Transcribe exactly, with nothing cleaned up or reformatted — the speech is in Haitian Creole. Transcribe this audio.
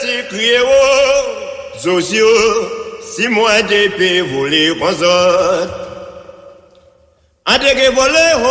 si crié oh, Zosio, si moi j'ai pu voler aux autres. A de voler